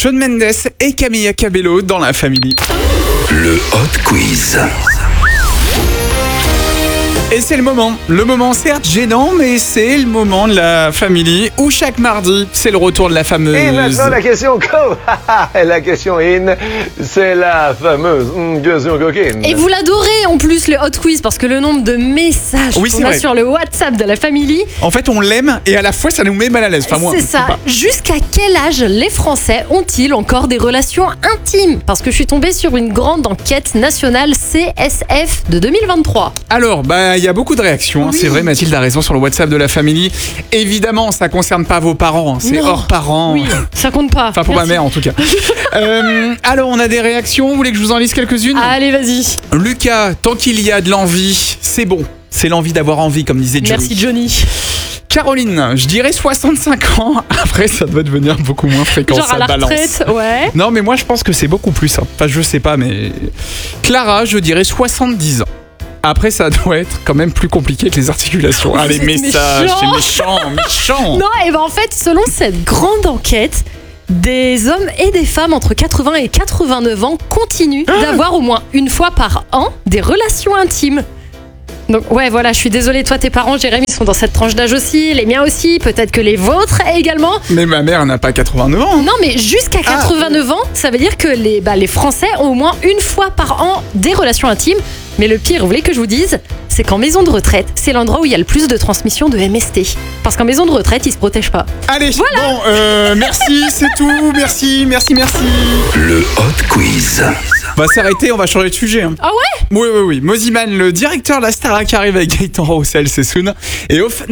Shawn Mendes et Camila Cabello dans la Family. Le Hot Quiz. Et c'est le moment certes gênant, mais c'est le moment de la Family où chaque mardi, c'est le retour de la fameuse... Et maintenant la question la question in, c'est la fameuse question coquine. Et vous l'adorez en plus le Hot Quiz parce que le nombre de messages Oui, qu'on c'est a vrai. sur le WhatsApp de la Family, En fait, on l'aime et à la fois, ça nous met mal à l'aise. Enfin, moi, c'est je sais ça. pas. Jusqu'à quel âge les Français ont-ils encore des relations intimes? Parce que je suis tombée sur une grande enquête nationale CSF de 2023. Alors, il y a beaucoup de réactions. Hein. Oui. C'est vrai, Mathilde a raison sur le WhatsApp de la Family. Évidemment, ça concerne pas vos parents. Hein. C'est Non. hors parents. Oui, ça compte pas. Enfin, pour Merci. ma mère, en tout cas. Alors, on a des réactions. Vous voulez que je vous en lise quelques-unes? Allez, vas-y. Lucas, tant qu'il y a de l'envie, c'est bon. C'est l'envie d'avoir envie, comme disait Johnny. Merci Johnny. Caroline, je dirais 65 ans. Après, ça doit devenir beaucoup moins fréquent. Genre ça à la balance. retraite, ouais. Non, mais moi, je pense que c'est beaucoup plus. Hein. Enfin, je sais pas, mais... Clara, je dirais 70 ans. Après, ça doit être quand même plus compliqué que les articulations. Ah, les Vous êtes messages, méchant. c'est méchant. Non, et ben en fait, selon cette grande enquête, des hommes et des femmes entre 80 et 89 ans continuent d'avoir au moins une fois par an des relations intimes. Donc ouais, voilà, je suis désolée, toi tes parents, Jérémy, sont dans cette tranche d'âge aussi, les miens aussi, peut-être que les vôtres également. Mais ma mère n'a pas 89 ans. Non, mais jusqu'à 89 ans, ça veut dire que les Français ont au moins une fois par an des relations intimes. Mais le pire, vous voulez que je vous dise, c'est qu'en maison de retraite, c'est l'endroit où il y a le plus de transmission de MST. Parce qu'en maison de retraite, ils se protègent pas. Allez, bon, merci, c'est tout. Merci. Le Hot Quiz. On va s'arrêter, on va changer de sujet. Hein. Ah ouais? Oui. Moziman, le directeur de la Starac arrive avec Gaëtan Roussel, c'est soon. Et